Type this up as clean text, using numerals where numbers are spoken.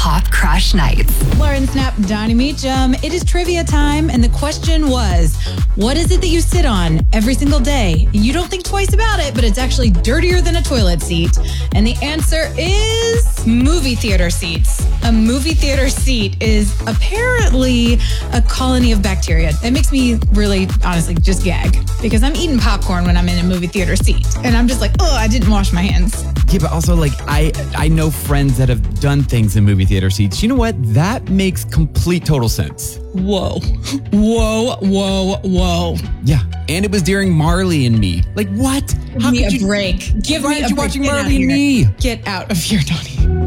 Pop Crush Nights. Lauren Snap, Donnie Meacham. It is trivia time, and the question was, what is it that you sit on every single day? You don't think twice about it, but it's actually dirtier than a toilet seat. And the answer is movie theater seats. A movie theater seat is apparently a colony of bacteria. It makes me really, honestly, just gag because I'm eating popcorn when I'm in a movie theater seat. And I'm just like, oh, I didn't wash my hands. Yeah, but also, like, I know friends that have done things in movie theater seats. You know what? That makes complete total sense. Whoa. Whoa, whoa, whoa. Yeah, and it was during Marley and Me. Like, what? Give me a break. Give me a break. Why aren't you watching Get out Marley of and here. Me? Get out of here, Donnie.